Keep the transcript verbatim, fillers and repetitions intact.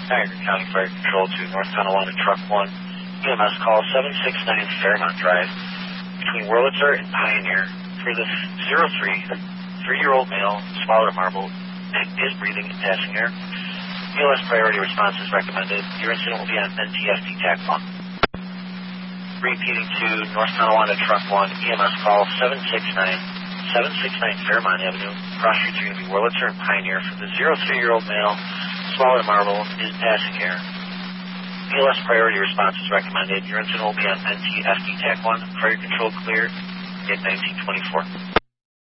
Niagara County Fire Control to North Tonawanda Truck one, E M S call seven six nine Fairmont Drive between Wurlitzer and Pioneer for the zero three, three-year-old male, swallowed a marble, is breathing and passing air. B L S priority response is recommended. Your incident will be on N T F D T A C one. Repeating to North Tonawanda Truck one, E M S call seven six nine, seven six nine Fairmont Avenue. Cross streets are going to be Wurlitzer and Pioneer for the zero three-year-old male, swallowed a marble, is passing air. B L S priority response is recommended. Your incident will be on N T F D T A C one. Fire control cleared at nineteen twenty-four.